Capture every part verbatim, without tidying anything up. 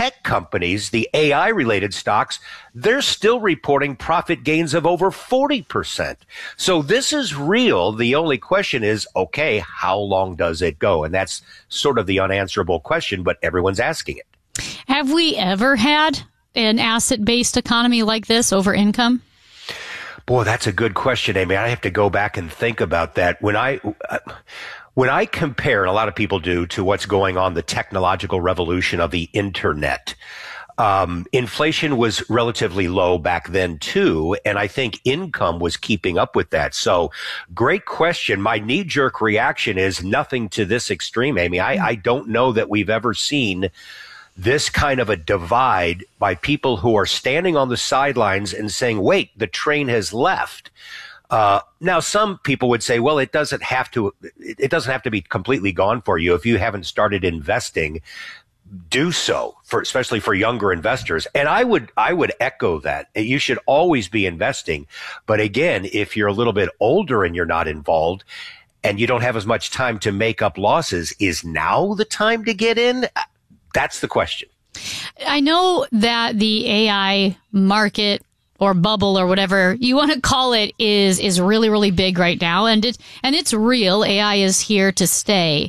tech companies, the A I related stocks, they're still reporting profit gains of over forty percent. So this is real. The only question is, okay, how long does it go? And that's sort of the unanswerable question, but everyone's asking it. Have we ever had an asset-based economy like this over income? Boy, that's a good question, Amy. I have to go back and think about that. When I, when I compare, and a lot of people do, to what's going on, the technological revolution of the internet, um, inflation was relatively low back then too, and I think income was keeping up with that. So, great question. My knee-jerk reaction is nothing to this extreme, Amy. I, I don't know that we've ever seen this kind of a divide by people who are standing on the sidelines and saying, wait, the train has left. Uh, now, some people would say, well, it doesn't have to, it doesn't have to be completely gone for you. If you haven't started investing, do so, for, especially for younger investors. And I would, I would echo that. You should always be investing. But again, if you're a little bit older and you're not involved and you don't have as much time to make up losses, is now the time to get in? That's the question. I know that the A I market or bubble or whatever you want to call it is is really, really big right now. And it and it's real. A I is here to stay.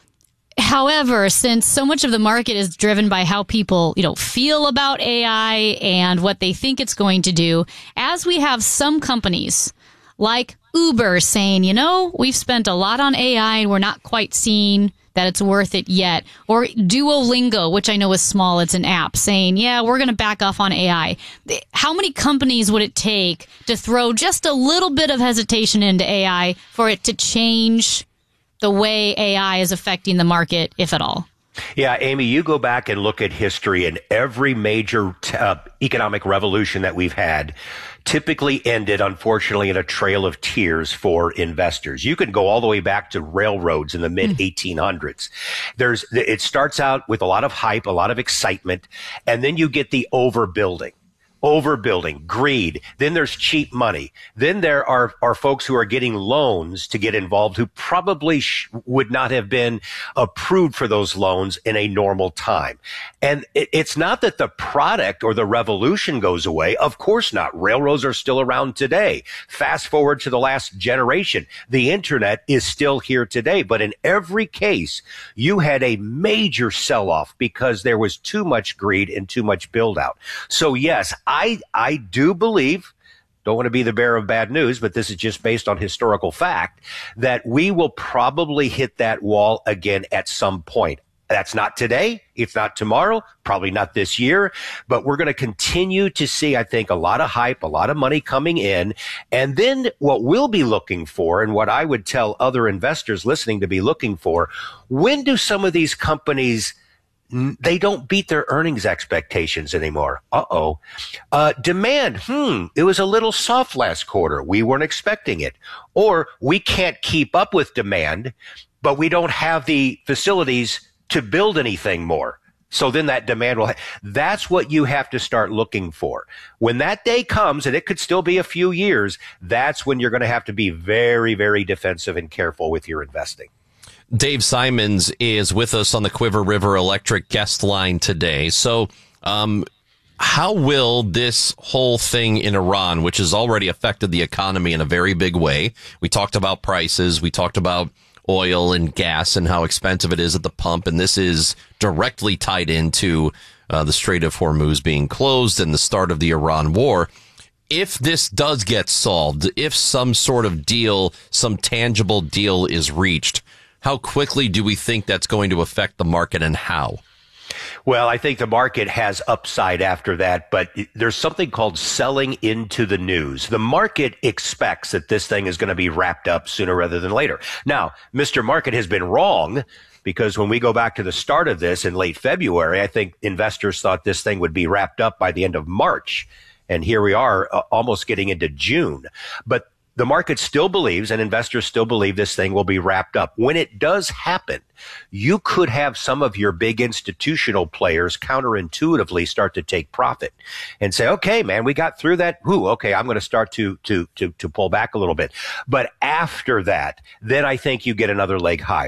However, since so much of the market is driven by how people, you know, feel about A I and what they think it's going to do, as we have some companies like Uber saying, you know, we've spent a lot on A I and we're not quite seeing that it's worth it yet. Or Duolingo, which I know is small, it's an app, saying, yeah, we're going to back off on A I. How many companies would it take to throw just a little bit of hesitation into A I for it to change the way A I is affecting the market, if at all? Yeah, Amy, you go back and look at history, and every major uh, economic revolution that we've had typically ended, unfortunately, in a trail of tears for investors. You can go all the way back to railroads in the mid eighteen hundreds. There's, it starts out with a lot of hype, a lot of excitement, and then you get the overbuilding. Overbuilding, greed. Then there's cheap money. Then there are, are folks who are getting loans to get involved who probably sh- would not have been approved for those loans in a normal time. And it, it's not that the product or the revolution goes away. Of course not. Railroads are still around today. Fast forward to the last generation. The internet is still here today. But in every case, you had a major sell-off because there was too much greed and too much build-out. So yes, I, I do believe, don't want to be the bearer of bad news, but this is just based on historical fact, that we will probably hit that wall again at some point. That's not today. It's not tomorrow, probably not this year, but we're going to continue to see, I think, a lot of hype, a lot of money coming in. And then what we'll be looking for, and what I would tell other investors listening to be looking for, when do some of these companies, they don't beat their earnings expectations anymore? Uh-oh. Uh, demand, hmm, it was a little soft last quarter. We weren't expecting it. Or we can't keep up with demand, but we don't have the facilities to build anything more. So then that demand will, ha- that's what you have to start looking for. When that day comes, and it could still be a few years, that's when you're going to have to be very, very defensive and careful with your investing. Dave Simons is with us on the Quiver River Electric guest line today. So, um, how will this whole thing in Iran, which has already affected the economy in a very big way? We talked about prices. We talked about oil and gas and how expensive it is at the pump. And this is directly tied into uh, the Strait of Hormuz being closed and the start of the Iran war. If this does get solved, if some sort of deal, some tangible deal is reached, how quickly do we think that's going to affect the market, and how? Well, I think the market has upside after that, but there's something called selling into the news. The market expects that this thing is going to be wrapped up sooner rather than later. Now, Mister Market has been wrong, because when we go back to the start of this in late February, I think investors thought this thing would be wrapped up by the end of March. And here we are, uh, almost getting into June. But the market still believes, and investors still believe, this thing will be wrapped up. When it does happen, you could have some of your big institutional players counterintuitively start to take profit and say, okay, man, we got through that. Ooh, okay, I'm going to start to, to, to, to pull back a little bit. But after that, then I think you get another leg higher.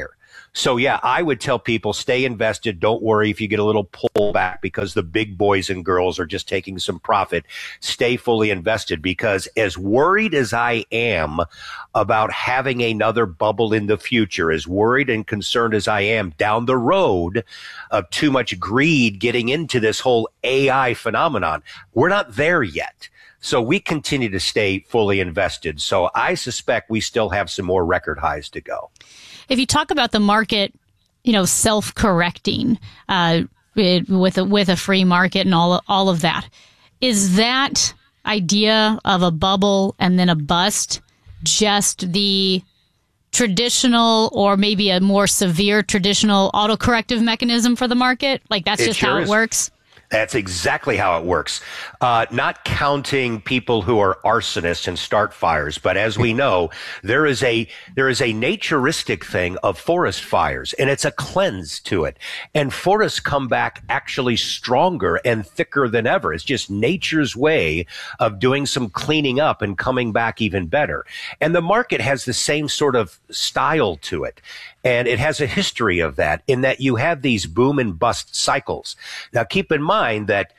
So yeah, I would tell people stay invested. Don't worry if you get a little pullback because the big boys and girls are just taking some profit. Stay fully invested, because as worried as I am about having another bubble in the future, as worried and concerned as I am down the road of too much greed getting into this whole A I phenomenon, we're not there yet. So we continue to stay fully invested. So I suspect we still have some more record highs to go. If you talk about the market, you know, self-correcting uh, it, with a, with a free market and all all of that, is that idea of a bubble and then a bust just the traditional, or maybe a more severe traditional autocorrective mechanism for the market? Like that's it just sure how is. it works? That's exactly how it works. Uh, not counting people who are arsonists and start fires, but as we know, there is a there is a naturistic thing of forest fires, and it's a cleanse to it. And forests come back actually stronger and thicker than ever. It's just nature's way of doing some cleaning up and coming back even better. And the market has the same sort of style to it. And it has a history of that, in that you have these boom and bust cycles. Now, keep in mind that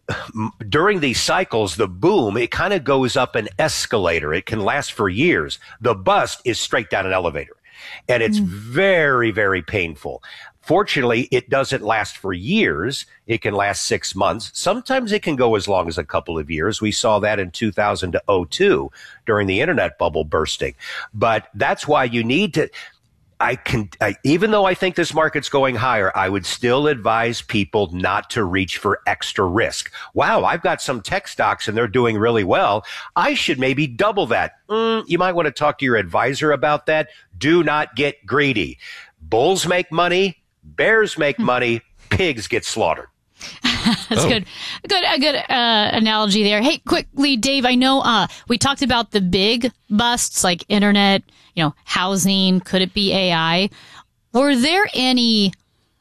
during these cycles, the boom, it kind of goes up an escalator. It can last for years. The bust is straight down an elevator. And it's mm. very, very painful. Fortunately, it doesn't last for years. It can last six months. Sometimes it can go as long as a couple of years. We saw that in two thousand two during the internet bubble bursting. But that's why you need to... I can, I, even though I think this market's going higher, I would still advise people not to reach for extra risk. Wow, I've got some tech stocks and they're doing really well. I should maybe double that. Mm, you might want to talk to your advisor about that. Do not get greedy. Bulls make money, bears make money, pigs get slaughtered. That's oh. good. Good, a good uh, analogy there. Hey, quickly, Dave, I know uh, we talked about the big busts like internet, you know, housing. Could it be A I? Were there any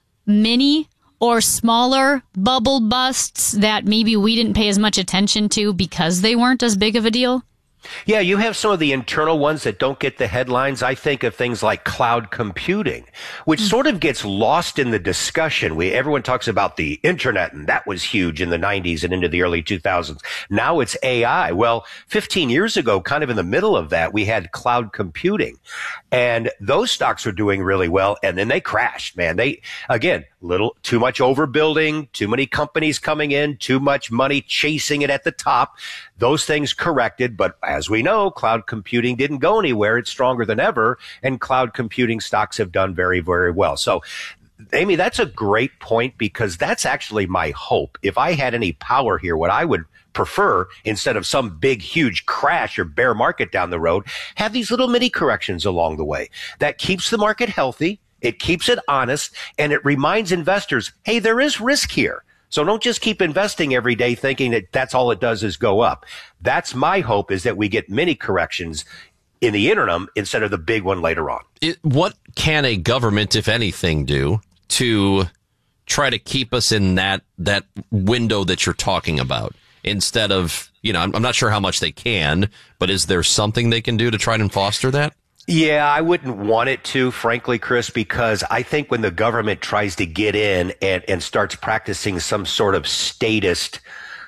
mini or smaller bubble busts that maybe we didn't pay as much attention to because they weren't as big of a deal? Yeah, you have some of the internal ones that don't get the headlines. I think of things like cloud computing, which mm-hmm. sort of gets lost in the discussion. We everyone talks about the internet, and that was huge in the nineties and into the early two thousands. Now it's A I. Well, fifteen years ago, kind of in the middle of that, we had cloud computing, and those stocks were doing really well, and then they crashed, man. They, again, little too much overbuilding, too many companies coming in, too much money chasing it at the top. Those things corrected, but as we know, cloud computing didn't go anywhere. It's stronger than ever, and cloud computing stocks have done very, very well. So, Amy, that's a great point, because that's actually my hope. If I had any power here, what I would prefer, instead of some big, huge crash or bear market down the road, have these little mini corrections along the way. That keeps the market healthy, it keeps it honest, and it reminds investors, hey, there is risk here. So don't just keep investing every day thinking that that's all it does is go up. That's my hope, is that we get mini corrections in the interim instead of the big one later on. It, what can a government, if anything, do to try to keep us in that that window that you're talking about? Instead of, you know, I'm, I'm not sure how much they can, but is there something they can do to try and foster that? Yeah, I wouldn't want it to, frankly, Chris, because I think when the government tries to get in and, and starts practicing some sort of statist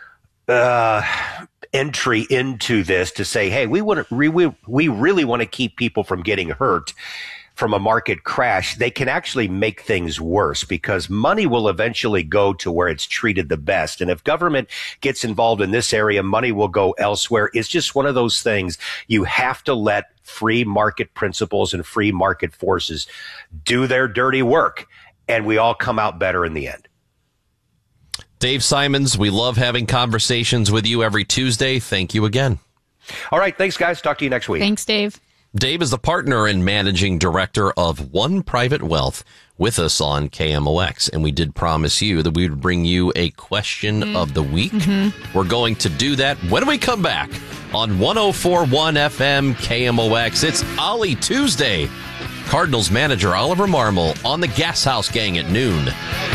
uh, entry into this to say, hey, we want to, we, we really want to keep people from getting hurt from a market crash, they can actually make things worse, because money will eventually go to where it's treated the best. And if government gets involved in this area, money will go elsewhere. It's just one of those things. You have to let free market principles and free market forces do their dirty work, and we all come out better in the end. Dave Simons, we love having conversations with you every Tuesday. Thank you again. All right. Thanks, guys. Talk to you next week. Thanks, Dave. Dave is the partner and managing director of One Private Wealth with us on K M O X. And we did promise you that we would bring you a question mm. of the week. Mm-hmm. We're going to do that when we come back on one oh four point one F M K M O X. It's Ollie Tuesday. Cardinals manager Oliver Marmol on the Gas House Gang at noon.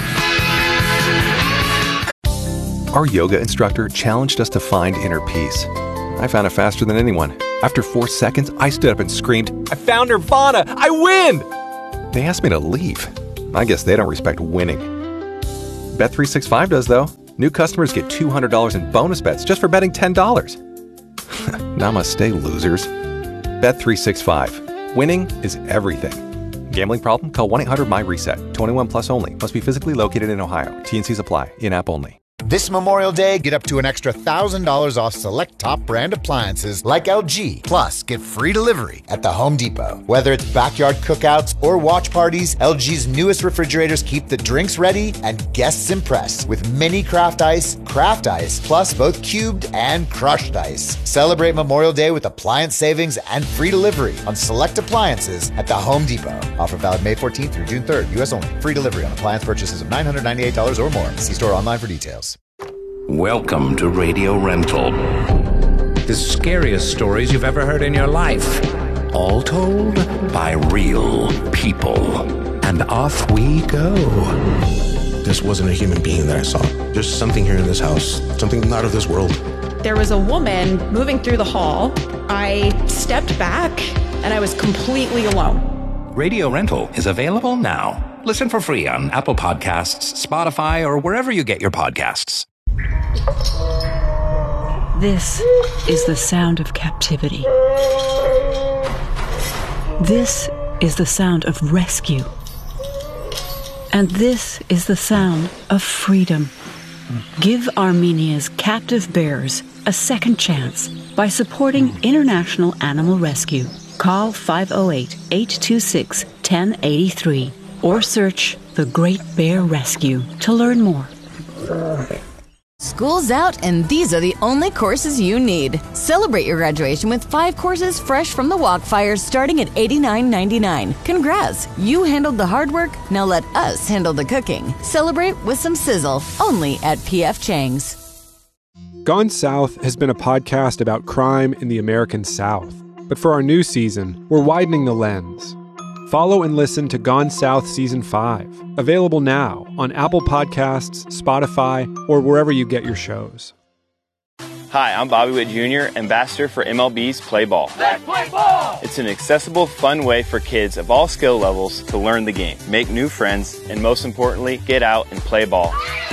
Our yoga instructor challenged us to find inner peace. I found it faster than anyone. After four seconds, I stood up and screamed, "I found Nirvana! I win!" They asked me to leave. I guess they don't respect winning. Bet three sixty-five does, though. New customers get two hundred dollars in bonus bets just for betting ten dollars. Namaste, losers. Bet three sixty-five. Winning is everything. Gambling problem? Call one eight hundred my reset. twenty-one plus only. Must be physically located in Ohio. T and Cs apply. In-app only. This Memorial Day, get up to an extra one thousand dollars off select top brand appliances like L G. Plus, get free delivery at the Home Depot. Whether it's backyard cookouts or watch parties, L G's newest refrigerators keep the drinks ready and guests impressed with mini craft ice, craft ice, plus both cubed and crushed ice. Celebrate Memorial Day with appliance savings and free delivery on select appliances at the Home Depot. Offer valid May fourteenth through June third. U S only. Free delivery on appliance purchases of nine hundred ninety-eight dollars or more. See store online for details. Welcome to Radio Rental. The scariest stories you've ever heard in your life. All told by real people. And off we go. This wasn't a human being that I saw. There's something here in this house. Something not of this world. There was a woman moving through the hall. I stepped back and I was completely alone. Radio Rental is available now. Listen for free on Apple Podcasts, Spotify, or wherever you get your podcasts. This is the sound of captivity. This is the sound of rescue. And this is the sound of freedom. Give Armenia's captive bears a second chance by supporting International Animal Rescue. Call five oh eight, eight two six, one oh eight three or search The Great Bear Rescue to learn more. School's out, and these are the only courses you need. Celebrate your graduation with five courses fresh from the Walkfires starting at eighty-nine ninety-nine. Congrats! You handled the hard work, now let us handle the cooking. Celebrate with some sizzle, only at P F Chang's. Gone South has been a podcast about crime in the American South. But for our new season, we're widening the lens. Follow and listen to Gone South Season five, available now on Apple Podcasts, Spotify, or wherever you get your shows. Hi, I'm Bobby Witt Junior, ambassador for M L B's Play Ball. Let's play ball! It's an accessible, fun way for kids of all skill levels to learn the game, make new friends, and most importantly, get out and play ball.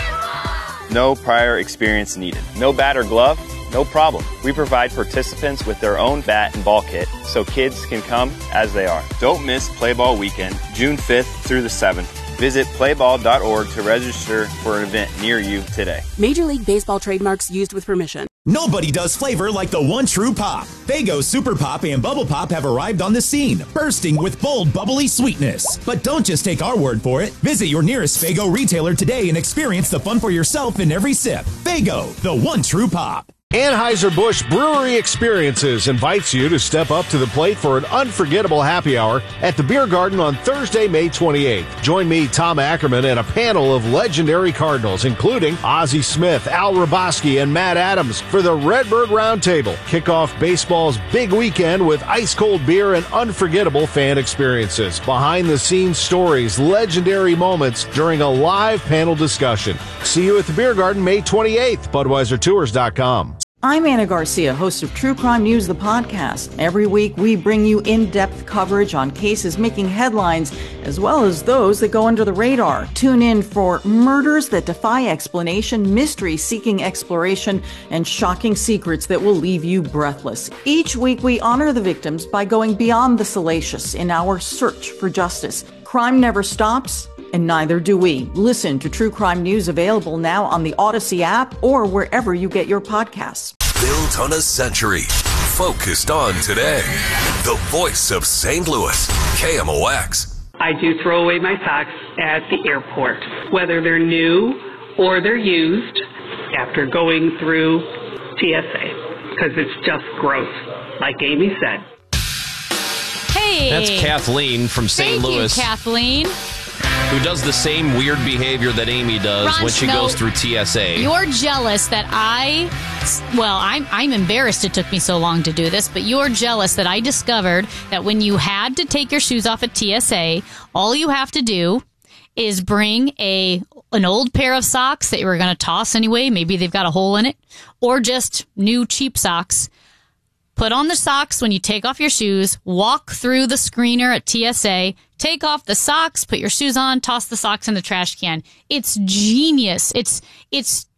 No prior experience needed. No bat or glove? No problem. We provide participants with their own bat and ball kit so kids can come as they are. Don't miss Play Ball Weekend, June fifth through the seventh. Visit play ball dot org to register for an event near you today. Major League Baseball trademarks used with permission. Nobody does flavor like the one true pop. Faygo Super Pop and Bubble Pop have arrived on the scene, bursting with bold, bubbly sweetness. But don't just take our word for it. Visit your nearest Faygo retailer today and experience the fun for yourself in every sip. Faygo, the one true pop. Anheuser-Busch Brewery Experiences invites you to step up to the plate for an unforgettable happy hour at the Beer Garden on Thursday, May twenty-eighth. Join me, Tom Ackerman, and a panel of legendary Cardinals, including Ozzie Smith, Al Raboski, and Matt Adams for the Redbird Roundtable. Kick off baseball's big weekend with ice-cold beer and unforgettable fan experiences. Behind-the-scenes stories, legendary moments during a live panel discussion. See you at the Beer Garden May twenty-eighth, Budweiser Tours dot com. I'm Anna Garcia, host of True Crime News, the podcast. Every week, we bring you in-depth coverage on cases making headlines, as well as those that go under the radar. Tune in for murders that defy explanation, mysteries seeking exploration, and shocking secrets that will leave you breathless. Each week, we honor the victims by going beyond the salacious in our search for justice. Crime never stops, and neither do we. Listen to True Crime News, available now on the Odyssey app or wherever you get your podcasts. Built on a century, focused on today. The voice of Saint Louis, K M O X. I do throw away my socks at the airport, whether they're new or they're used after going through T S A, because it's just gross, like Amy said. Hey! That's Kathleen from Saint Thank Louis. You, Kathleen. Who does the same weird behavior that Amy does Ron when she Snow, goes through T S A. You're jealous that I, well, I'm, I'm embarrassed it took me so long to do this, but you're jealous that I discovered that when you had to take your shoes off at T S A, all you have to do is bring a an old pair of socks that you were going to toss anyway. Maybe they've got a hole in it, or just new cheap socks. Put on the socks when you take off your shoes, walk through the screener at T S A, take off the socks, put your shoes on, toss the socks in the trash can. It's genius. It's, it's